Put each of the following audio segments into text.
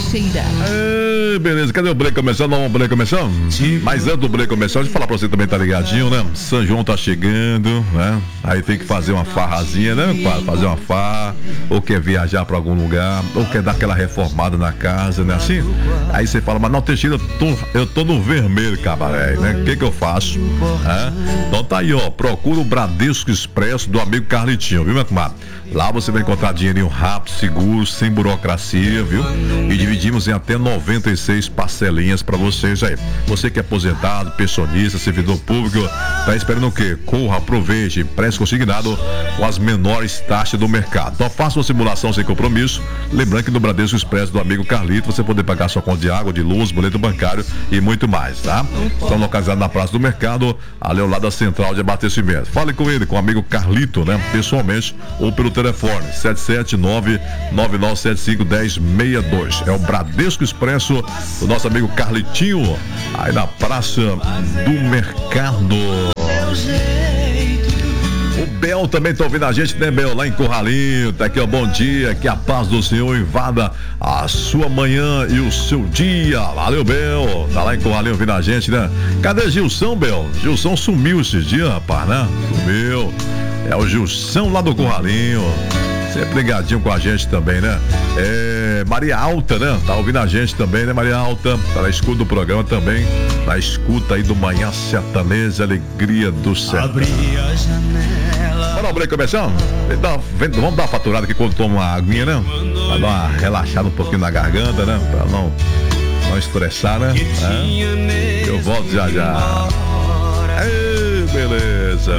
Teixeira. Beleza, cadê o break começando? Não, o break começando? Mas antes do break começar, deixa eu falar pra você também, tá ligadinho, né? São João tá chegando, né? Aí tem que fazer uma farrazinha, né? Fazer uma farra, ou quer viajar pra algum lugar, ou quer dar aquela reformada na casa, né? Assim? Aí você fala, mas não, Teixeira, eu tô no vermelho, cabaré, né? O que eu faço? Então tá aí, ó, procura o Bradesco Expresso do amigo Carlitinho, viu, meu comadre? Lá você vai encontrar dinheirinho rápido, seguro, sem burocracia, viu? E dividimos em até 96 parcelinhas pra vocês aí. Você que é aposentado, pensionista, servidor público, tá esperando o quê? Corra, aproveite, preste consignado com as menores taxas do mercado. Então faça uma simulação sem compromisso. Lembrando que no Bradesco Expresso do amigo Carlito, você poder pagar sua conta de água, de luz, boleto bancário e muito mais, tá? Estão localizados na Praça do Mercado, ali ao lado da central de abastecimento. Fale com ele, com o amigo Carlito, né? Pessoalmente ou pelo telefone 779-9975-1062. É o Bradesco Expresso do nosso amigo Carlitinho, aí na Praça do Mercado. O Bel também tá ouvindo a gente, né, Bel? Lá em Corralinho, tá aqui, ó, bom dia, que a paz do Senhor invada a sua manhã e o seu dia. Valeu, Bel, tá lá em Corralinho ouvindo a gente, né? Cadê Gilson, Bel? Gilson sumiu esses dias, rapaz, né? Sumiu. É o Gilson lá do Corralinho, sempre ligadinho com a gente também, né? Maria Alta, né? Tá ouvindo a gente também, né, Maria Alta? Tá na escuta do programa também, na escuta aí do Manhã Sertaneja, alegria do sertão. Vamos break começando? Vamos dar uma faturada aqui quando toma uma aguinha, né? Pra dar uma relaxada um pouquinho na garganta, né? Pra não estressar, né? Eu volto já. Beleza.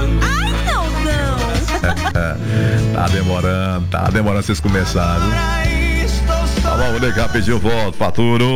Tá demorando vocês começarem. Tá bom, vou ligar, rapidinho, volto, faturo.